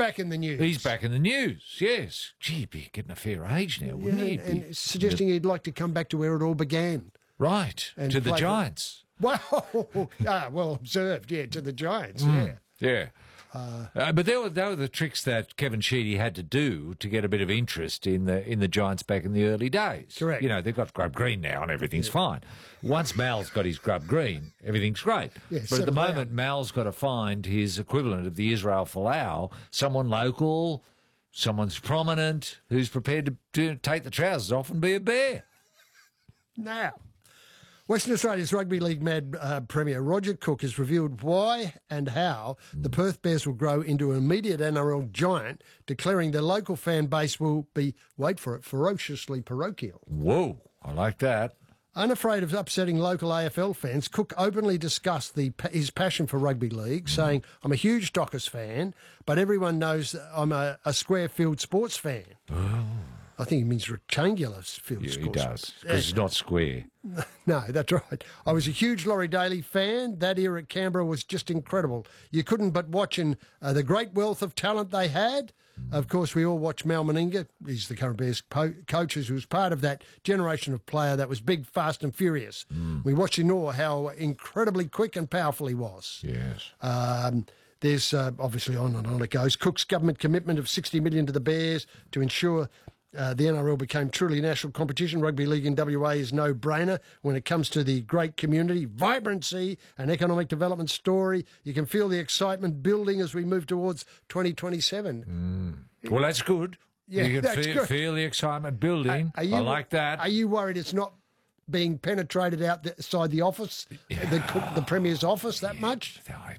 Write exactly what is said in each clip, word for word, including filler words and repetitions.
back in the news. He's back in the news, yes. Gee, he'd be getting a fair age now, wouldn't Yeah, he? and Be- suggesting he'd like to come back to where it all began. Right, and to the play for- Giants. Well, ah, well observed, yeah, to the Giants, Hmm. yeah. Yeah. Uh, but they were, they were the tricks that Kevin Sheedy had to do to get a bit of interest in the in the Giants back in the early days. Correct. You know, they've got Grub Green now and everything's fine. Once Mal's got his Grub Green, everything's great. Yeah, but at the settle moment, down. Mal's got to find his equivalent of the Israel Folau, someone local, someone's prominent, who's prepared to, to take the trousers off and be a bear. Now, Western Australia's Rugby League Mad uh, Premier Roger Cook has revealed why and how the Perth Bears will grow into an immediate N R L giant, declaring their local fan base will be, wait for it, ferociously parochial. Whoa, I like that. Unafraid of upsetting local A F L fans, Cook openly discussed the, his passion for rugby league, saying, I'm a huge Dockers fan, but everyone knows that I'm a, a square field sports fan. I think he means rectangular field Yeah, he sports. does, because it's not square. No, that's right. I was a huge Laurie Daly fan. That era at Canberra was just incredible. You couldn't but watch in uh, the great wealth of talent they had. Of course, we all watch Mal Meninga. He's the current Bears po- coach, who was part of that generation of player that was big, fast and furious. We watched in awe how incredibly quick and powerful he was. Yes. Um, there's uh, obviously on and on it goes. Cook's government commitment of sixty million dollars to the Bears to ensure uh, the N R L became truly national competition. Rugby league in W A is no brainer when it comes to the great community, vibrancy and economic development story. You can feel the excitement building as we move towards twenty twenty-seven. Well, that's good. Yeah, you can that's feel, good. feel the excitement building. Are you, I like that. Are you worried it's not being penetrated outside the office, the, the Premier's office, that much? I,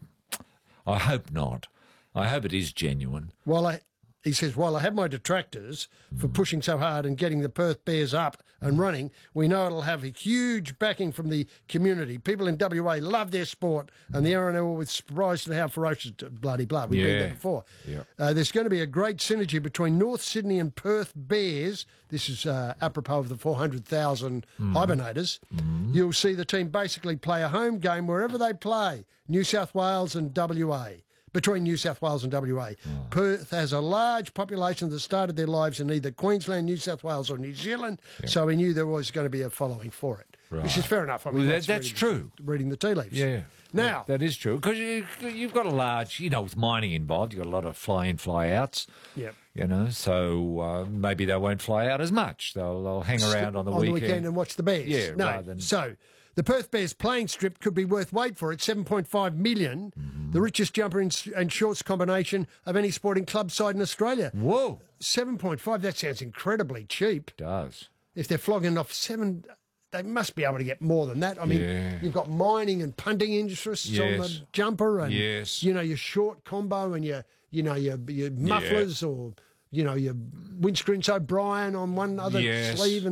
I hope not. I hope it is genuine. While I, he says, while I have my detractors for pushing so hard and getting the Perth Bears up and running, we know it'll have a huge backing from the community. People in W A love their sport, and the N R L was surprised at how ferocious, bloody blah. We've Yeah. been there before. Yeah. Uh, there's going to be a great synergy between North Sydney and Perth Bears. This is uh, apropos of the four hundred thousand hibernators. You'll see the team basically play a home game wherever they play, New South Wales and W A. Between New South Wales and W A. Perth has a large population that started their lives in either Queensland, New South Wales or New Zealand, so we knew there was going to be a following for it, which is fair enough. I mean, Well, that- that's that's reading, true. Reading the tea leaves. Yeah. Now, That is true. Because you, you've got a large, you know, with mining involved, you've got a lot of fly-in, fly-outs. Yep. You know, so uh, maybe they won't fly out as much. They'll, they'll hang around on the on weekend. the weekend and watch the Bears. Yeah, no. rather than- So the Perth Bears playing strip could be worth, wait for it, seven point five million dollars, Mm-hmm. the richest jumper and, and shorts combination of any sporting club side in Australia. Whoa. seven point five, that sounds incredibly cheap. Does. If they're flogging off seven, they must be able to get more than that. I mean, Yeah. you've got mining and punting interests on Yes. the jumper, and Yes. you know your short combo and your you know your your mufflers or you know your windscreens O'Brien on one other Yes. sleeve and